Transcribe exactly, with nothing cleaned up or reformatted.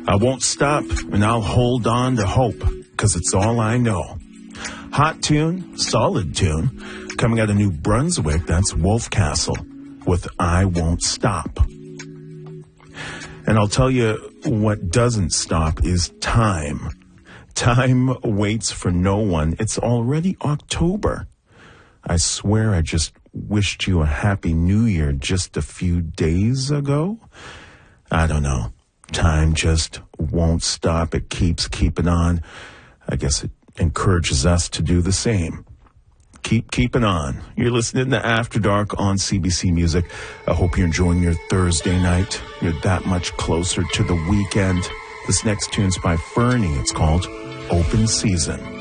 I won't stop, and I'll hold on to hope, because it's all I know. Hot tune, solid tune, coming out of New Brunswick, that's Wolfcastle with I Won't Stop. And I'll tell you what doesn't stop is time. Time waits for no one. It's already October. I swear I just wished you a happy new year just a few days ago. I don't know. Time just won't stop. It keeps keeping on. I guess it encourages us to do the same. Keep keeping on. You're listening to After Dark on C B C Music. I hope you're enjoying your Thursday night. You're that much closer to the weekend. This next tune's by Fernie. It's called Open Season.